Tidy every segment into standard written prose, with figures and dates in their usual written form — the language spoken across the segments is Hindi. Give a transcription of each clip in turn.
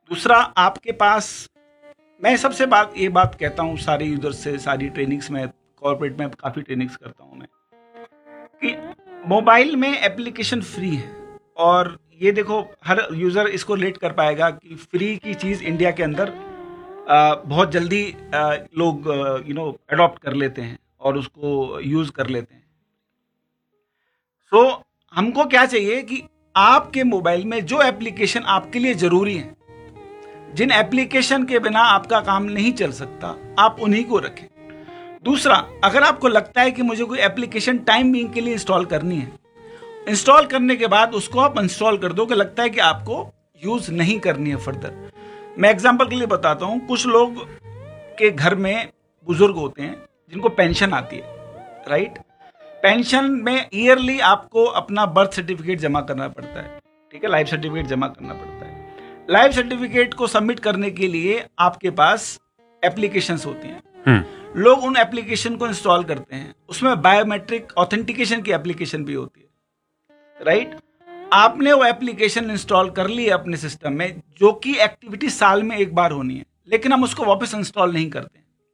दूसरा, आपके पास, मैं सबसे ये बात कहता हूँ सारे यूजर्स से, सारी ट्रेनिंग्स में, कॉर्पोरेट में काफ़ी ट्रेनिंग्स करता हूँ मैं, कि मोबाइल में एप्लीकेशन फ्री है। और ये देखो, हर यूज़र इसको रिलेट कर पाएगा कि फ्री की चीज़ इंडिया के अंदर बहुत जल्दी लोग अडॉप्ट कर लेते हैं और उसको यूज़ कर लेते हैं। सो हमको क्या चाहिए कि आपके मोबाइल में जो एप्लीकेशन आपके लिए ज़रूरी है, जिन एप्लीकेशन के बिना आपका काम नहीं चल सकता, आप उन्हीं को रखें। दूसरा, अगर आपको लगता है कि मुझे कोई एप्लीकेशन टाइम बीइंग के लिए इंस्टॉल करनी है, इंस्टॉल करने के बाद उसको आप इंस्टॉल कर दो कि लगता है कि आपको यूज़ नहीं करनी है फर्दर। मैं एग्जांपल के लिए बताता हूँ, कुछ लोग के घर में बुजुर्ग होते हैं जिनको पेंशन आती है, राइट। पेंशन में ईयरली आपको अपना बर्थ सर्टिफिकेट जमा करना पड़ता है, ठीक है, लाइफ सर्टिफिकेट जमा करना पड़ता है। लाइफ सर्टिफिकेट को सबमिट करने के लिए आपके पास एप्लीकेशंस होती हैं, लोग उन एप्लीकेशन को इंस्टॉल करते हैं, उसमें बायोमेट्रिक ऑथेंटिकेशन की एप्लीकेशन भी होती है, राइट। आपने वो एप्लीकेशन इंस्टॉल कर ली है अपने सिस्टम में, जो कि एक्टिविटी साल में एक बार होनी है, लेकिन हम उसको वापस इंस्टॉल नहीं करते।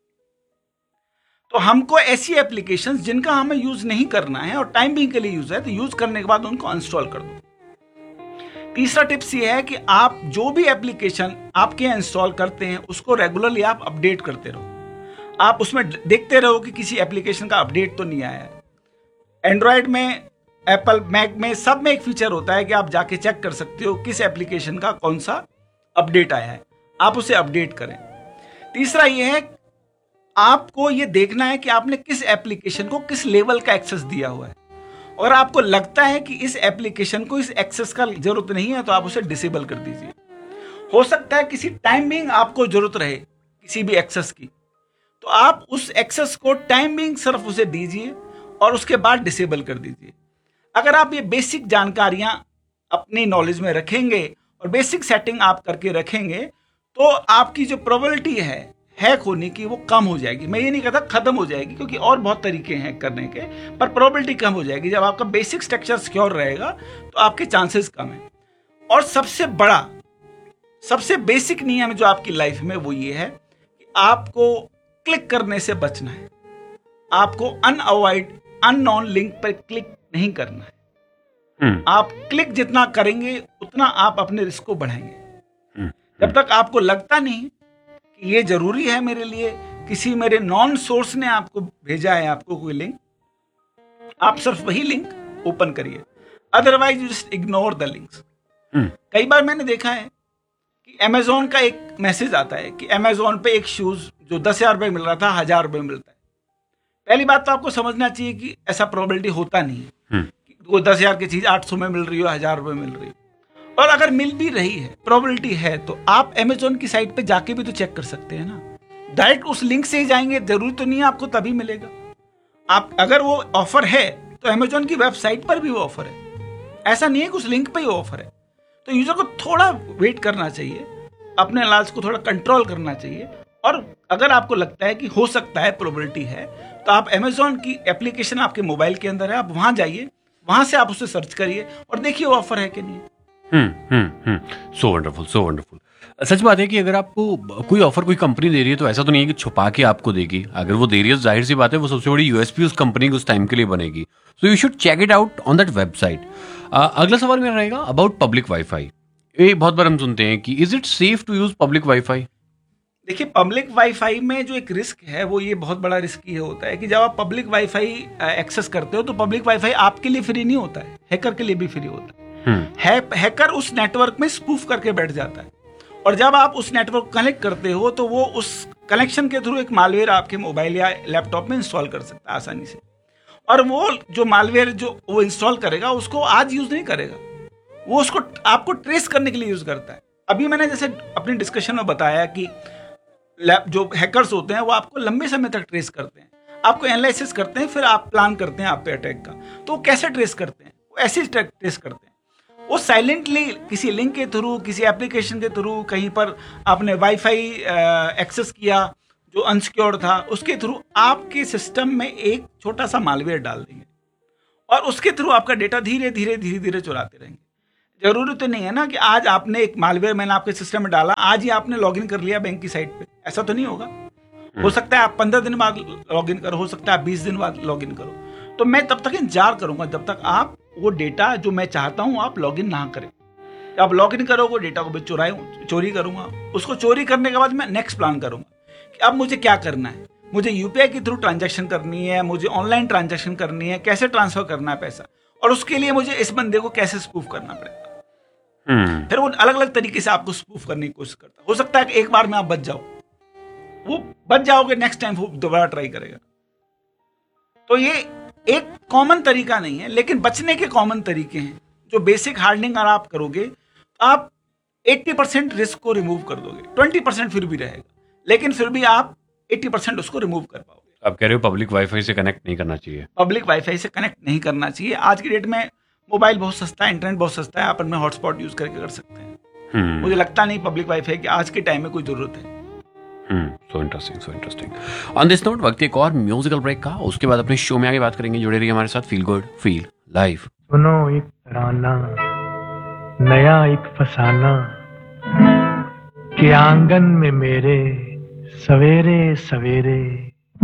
तो हमको ऐसी एप्लीकेशंस जिनका हमें यूज नहीं करना है और टाइम भी के लिए यूज है, तो यूज करने के बाद उनको अनइंस्टॉल कर दो। तीसरा टिप्स ये है कि आप जो भी एप्लीकेशन आपके यहाँ इंस्टॉल करते हैं उसको रेगुलरली आप अपडेट करते रहो। आप उसमें देखते रहो कि किसी एप्लीकेशन का अपडेट तो नहीं आया है। एंड्रॉयड में, एप्पल मैक में, सब में एक फीचर होता है कि आप जाके चेक कर सकते हो किस एप्लीकेशन का कौन सा अपडेट आया है, आप उसे अपडेट करें। तीसरा ये है, आपको ये देखना है कि आपने किस एप्लीकेशन को किस लेवल का एक्सेस दिया हुआ है, और आपको लगता है कि इस एप्लीकेशन को इस एक्सेस का जरूरत नहीं है तो आप उसे डिसेबल कर दीजिए। हो सकता है किसी टाइमिंग आपको जरूरत रहे किसी भी एक्सेस की, तो आप उस एक्सेस को टाइमिंग सिर्फ उसे दीजिए और उसके बाद डिसेबल कर दीजिए। अगर आप ये बेसिक जानकारियां अपनी नॉलेज में रखेंगे और बेसिक सेटिंग आप करके रखेंगे, तो आपकी जो प्रोबेबिलिटी है हैक होने की वो कम हो जाएगी। मैं ये नहीं कहता खत्म हो जाएगी, क्योंकि और बहुत तरीके हैं करने के, पर प्रोबेबिलिटी कम हो जाएगी। जब आपका बेसिक स्ट्रक्चर सिक्योर रहेगा तो आपके चांसेस कम है। और सबसे बड़ा, सबसे बेसिक नियम जो आपकी लाइफ में वो ये है कि आपको क्लिक करने से बचना है। आपको अननोन लिंक पर क्लिक नहीं करना है। आप क्लिक जितना करेंगे उतना आप अपने रिस्क को बढ़ाएंगे। जब तक आपको लगता नहीं कि ये जरूरी है मेरे लिए, किसी मेरे नॉन सोर्स ने आपको भेजा है आपको कोई लिंक, आप सिर्फ वही लिंक ओपन करिए, otherwise you just ignore the links. कई बार मैंने देखा है कि अमेजोन का एक मैसेज आता है कि अमेजोन पे एक शूज जो 10,000 रुपये मिल रहा था 1,000 रुपये मिलता है। पहली बात तो आपको समझना चाहिए कि ऐसा प्रोबेबिलिटी होता नहीं है कि वो 10,000 की चीज 800 में मिल रही हो, 1,000 रुपये मिल रही हो। और अगर मिल भी रही है, प्रोबेबिलिटी है, तो आप अमेजोन की साइट पे जाके भी तो चेक कर सकते हैं ना। डायरेक्ट उस लिंक से ही जाएंगे, जरूरी तो नहीं है आपको तभी मिलेगा। आप अगर वो ऑफर है तो अमेजोन की वेबसाइट पर भी वो ऑफर है, ऐसा नहीं है कि उस लिंक पे ही ऑफर है। तो यूजर को थोड़ा वेट करना चाहिए, अपने लालच को थोड़ा कंट्रोल करना चाहिए। और अगर आपको लगता है कि हो सकता है, प्रोबेबिलिटी है, तो आप अमेजोन की एप्लीकेशन आपके मोबाइल के अंदर है, आप वहां जाइए, वहां से आप उसे सर्च करिए और देखिए वो ऑफर है कि नहीं। So wonderful, so wonderful. सच बात है कि अगर आपको कोई ऑफर कोई कंपनी दे रही है तो ऐसा तो नहीं है कि छुपा के आपको देगी। अगर वो दे रही है तो जाहिर सी बात है वो सबसे बड़ी यूएसपी उस कंपनी को उस टाइम के लिए बनेगी। So you should check it out on that website. अगला सवाल मेरा रहेगा अबाउट पब्लिक वाईफाई। ये बहुत बार हम सुनते हैं कि is it safe to use public wifi? देखिए, पब्लिक वाईफाई में जो एक रिस्क है वो ये बहुत बड़ा रिस्क ये होता है कि जब आप पब्लिक वाईफाई एक्सेस करते हो तो पब्लिक वाईफाई आपके लिए फ्री नहीं होता है, हैकर के लिए भी फ्री होता है। हैकर उस नेटवर्क में स्पूफ करके बैठ जाता है, और जब आप उस नेटवर्क कनेक्ट करते हो तो वो उस कनेक्शन के थ्रू एक मालवेयर आपके मोबाइल या लैपटॉप में इंस्टॉल कर सकता है आसानी से। और वो जो मालवेयर जो वो इंस्टॉल करेगा उसको आज यूज नहीं करेगा, वो उसको आपको ट्रेस करने के लिए यूज करता है। अभी मैंने जैसे अपनी डिस्कशन में बताया कि जो हैकर्स होते हैं वो आपको लंबे समय तक ट्रेस करते हैं, आपको एनालिसिस करते हैं, फिर आप प्लान करते हैं आप पे अटैक का। तो वो कैसे ट्रेस करते हैं? वो ऐसे ट्रेस करते हैं, वो साइलेंटली किसी लिंक के थ्रू, किसी एप्लीकेशन के थ्रू, कहीं पर आपने वाईफाई एक्सेस किया जो अनसिक्योर्ड था, उसके थ्रू आपके सिस्टम में एक छोटा सा मालवेयर डाल देंगे और उसके थ्रू आपका डेटा धीरे धीरे धीरे धीरे चुराते रहेंगे। जरूरी तो नहीं है ना कि आज आपने एक मालवेयर मैंने आपके सिस्टम में डाला, आज ही आपने लॉगिन कर लिया बैंक की साइट पे, ऐसा तो नहीं होगा। हो सकता है आप 15 दिन बाद लॉगिन करो, हो सकता है आप 20 दिन बाद लॉगिन करो। तो मैं तब तक इंतजार करूंगा जब तक आप वो डेटा जो मैं चाहता हूं आप लॉगिन ना करें। आप लॉगिन करोगे डेटा को मैं चोरी करूंगा। उसको चोरी करने के बाद मैं नेक्स्ट प्लान करूंगा कि अब मुझे क्या करना है। मुझे यूपीआई के थ्रू ट्रांजैक्शन करनी है, मुझे ऑनलाइन ट्रांजैक्शन करनी है, कैसे ट्रांसफर करना है पैसा, और उसके लिए मुझे इस बंदे को कैसे स्पूफ करना पड़ेगा। फिर वो अलग अलग तरीके से आपको स्पूफ करने की कोशिश करता है। हो सकता है कि एक बार में आप बच जाओ, वो बच जाओगे, नेक्स्ट टाइम वो दोबारा ट्राई करेगा। तो ये एक कॉमन तरीका नहीं है, लेकिन बचने के कॉमन तरीके हैं। जो बेसिक हार्डनिंग अगर आप करोगे तो आप 80% रिस्क को रिमूव कर दोगे, 20% फिर भी रहेगा, लेकिन फिर भी आप 80% उसको रिमूव कर पाओगे। आप कह रहे हो पब्लिक वाईफाई से कनेक्ट नहीं करना चाहिए? पब्लिक वाईफाई से कनेक्ट नहीं करना चाहिए। आज की डेट में मोबाइल बहुत सस्ता है, इंटरनेट बहुत सस्ता है, आप उनमें हॉटस्पॉट यूज करके कर सकते हैं। मुझे लगता नहीं पब्लिक वाईफाई की आज के टाइम में कोई जरूरत है। So interesting, so interesting. On this note वक्त एक और म्यूजिकल ब्रेक का, उसके बाद अपने शो में आगे बात करेंगे। जुड़े रहिए हमारे साथ। Feel good feel live. सुनो एक तराना नया एक फसाना कि आंगन में मेरे सवेरे सवेरे